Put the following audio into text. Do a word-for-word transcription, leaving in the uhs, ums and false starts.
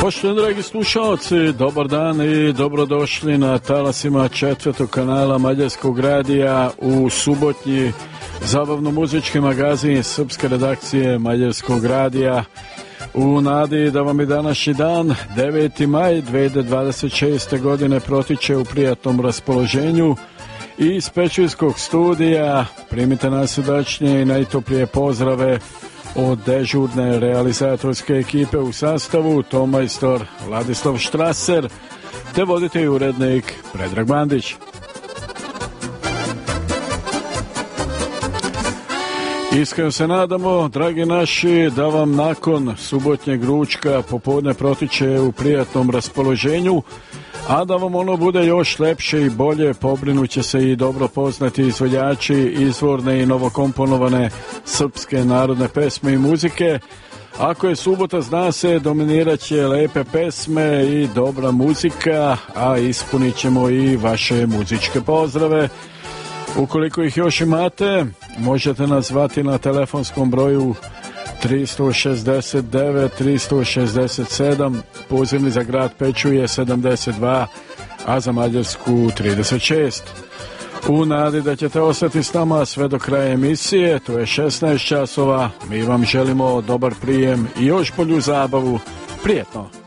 Poštovani dragi slušalci, dobar dan i dobrodošli na talasima četvrtog kanala Mađarskog radija u subotnji zabavno-muzički magazin srpske redakcije Mađarskog radija. U nadi da vam i današnji dan, deveti maj dve hiljade dvadeset šeste. godine, protiče u prijatnom raspoloženju i iz Pečinskog studija primite najsrdačnije i najtoplije pozdrave od dežurne realizatorske ekipe u sastavu tomajstor Vladislav Štraser te voditelj i urednik Predrag Bandić. Iskreno se nadamo, dragi naši, da vam nakon subotnjeg ručka popodne protiče u prijatnom raspoloženju, a da vam ono bude još lepše i bolje, pobrinuće se i dobro poznati izvođači izvorne i novokomponovane srpske narodne pesme i muzike. Ako je subota, zna se, dominirat će lepe pesme i dobra muzika, a ispunit ćemo i vaše muzičke pozdrave. Ukoliko ih još imate, možete nas zvati na telefonskom broju tri šest devet tri šest sedam, pozivni za grad Peču je sedamdeset dva, a za Mađarsku trideset šest. U nadi da ćete ostati s nama sve do kraja emisije, to je šesnaest časova, mi vam želimo dobar prijem i još bolju zabavu. Prijetno!